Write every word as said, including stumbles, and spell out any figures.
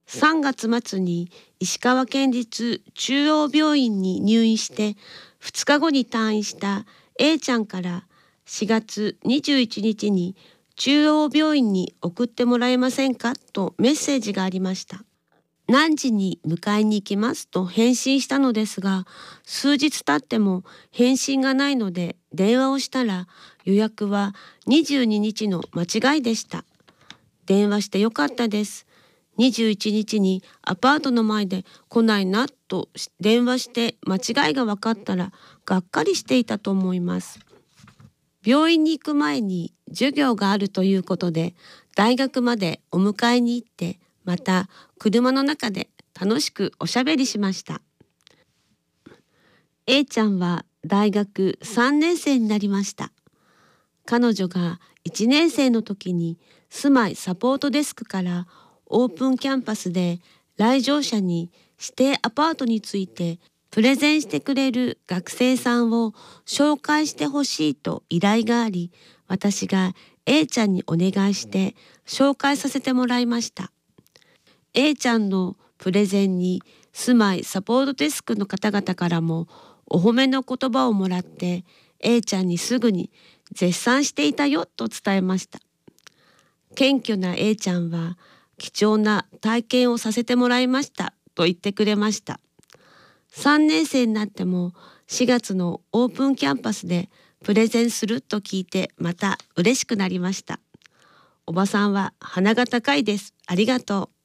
さんがつ末に石川県立中央病院に入院してふつかごに退院した A ちゃんからしがつにじゅういちにちに中央病院に送ってもらえませんかとメッセージがありました。何時に迎えに行きますと返信したのですが、数日経っても返信がないので電話をしたら予約はにじゅうににちの間違いでした。電話してよかったです。にじゅういちにちにアパートの前で来ないなと電話して間違いが分かったらがっかりしていたと思います。病院に行く前に授業があるということで大学までお迎えに行って、また車の中で楽しくおしゃべりしました。 A ちゃんは大学さんねんせいになりました。彼女がいちねんせいの時に住まいサポートデスクからオープンキャンパスで来場者に指定アパートについてプレゼンしてくれる学生さんを紹介してほしいと依頼があり、私が A ちゃんにお願いして紹介させてもらいました。A ちゃんのプレゼンに住まいサポートデスクの方々からもお褒めの言葉をもらって A ちゃんにすぐに絶賛していたよと伝えました。謙虚な A ちゃんは貴重な体験をさせてもらいましたと言ってくれました。さんねんせいになってもしがつのオープンキャンパスでプレゼンすると聞いてまた嬉しくなりました。おばさんは鼻が高いです。ありがとう。